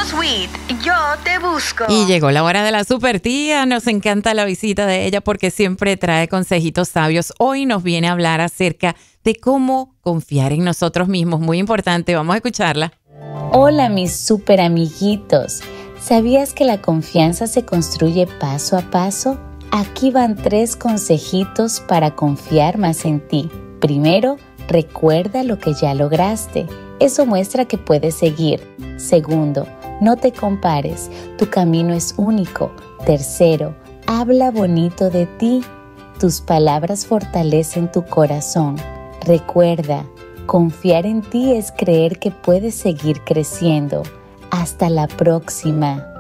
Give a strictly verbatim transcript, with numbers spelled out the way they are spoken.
Sweet, yo te busco. Y llegó la hora de la super tía. Nos encanta la visita de ella porque siempre trae consejitos sabios. Hoy nos viene a hablar acerca de cómo confiar en nosotros mismos. Muy importante, vamos a escucharla. Hola mis super amiguitos. ¿Sabías que la confianza se construye paso a paso? Aquí van tres consejitos para confiar más en ti. Primero, recuerda lo que ya lograste. Eso muestra que puedes seguir. Segundo, no te compares. Tu camino es único. Tercero, habla bonito de ti. Tus palabras fortalecen tu corazón. Recuerda, confiar en ti es creer que puedes seguir creciendo. Hasta la próxima.